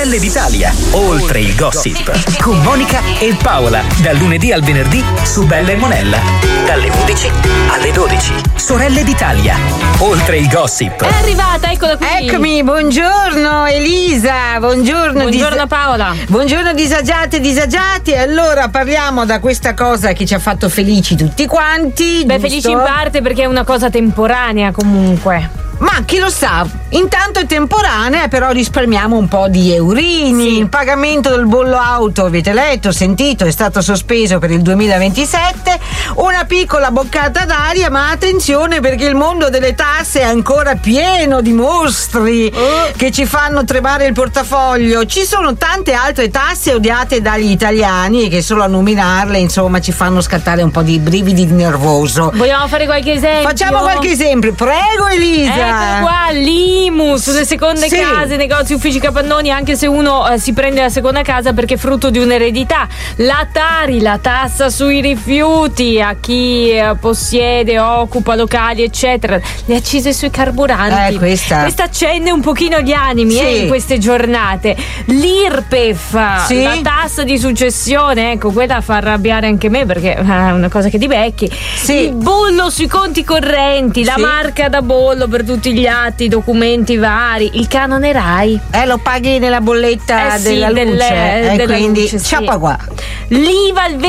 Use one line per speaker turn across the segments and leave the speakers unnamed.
Sorelle d'Italia, oltre il gossip, con Monica e Paola, dal lunedì al venerdì su Bella e Monella, dalle 11 alle 12. Sorelle d'Italia, oltre il gossip.
È arrivata, eccola qui.
Eccomi, buongiorno Elisa, buongiorno
Paola.
Buongiorno disagiate e disagiati. Allora parliamo da questa cosa che ci ha fatto felici tutti quanti.
Beh,
giusto?
felici in parte perché è una cosa temporanea comunque.
Ma chi lo sa, intanto è temporanea, però risparmiamo un po' di eurini.
Sì.
Il pagamento del bollo auto, avete letto, sentito, è stato sospeso per il 2027. Una piccola boccata d'aria, ma attenzione perché il mondo delle tasse è ancora pieno di mostri che ci fanno tremare il portafoglio. Ci sono tante altre tasse odiate dagli italiani che solo a nominarle, insomma, ci fanno scattare un po' di brividi di nervoso.
Vogliamo fare qualche esempio?
Facciamo qualche esempio, prego Elisa.
Ecco qua, l'IMU sulle seconde case, negozi, uffici, capannoni, anche se uno si prende la seconda casa perché è frutto di un'eredità. La Tari, la tassa sui rifiuti a chi possiede, occupa locali, eccetera. Le accise sui carburanti.
Questa
accende un pochino gli animi in queste giornate. L'IRPEF, la tassa di successione, ecco, quella fa arrabbiare anche me perché è una cosa che ti becchi. Il bollo sui conti correnti, la marca da bollo per tutti gli atti, documenti vari, il canone Rai.
Lo paghi nella bolletta della luce.
Della
quindi
luce,
ciapa qua.
L'IVA al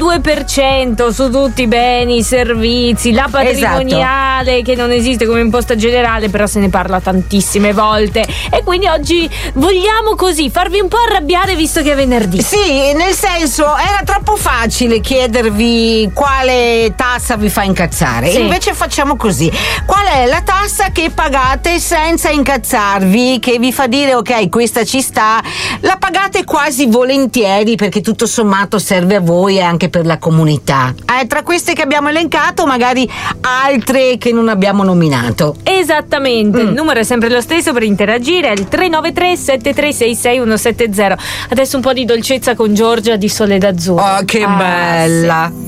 22% su tutti i beni, i servizi, la patrimoniale che non esiste come imposta generale, però se ne parla tantissime volte. E quindi oggi vogliamo così farvi un po' arrabbiare visto che è venerdì.
Sì, nel senso era troppo facile chiedervi quale tassa vi fa incazzare. Invece facciamo così. Qual è la tassa che pagate senza incazzarvi, che vi fa dire ok, questa ci sta, la pagate quasi volentieri perché tutto sommato serve a voi e anche per la comunità. Tra queste che abbiamo elencato magari altre che non abbiamo nominato.
Esattamente, il numero è sempre lo stesso per interagire, è il 393 7366 170. Adesso un po' di dolcezza con Giorgia di Sole d'Azzurro.
Oh, che bella!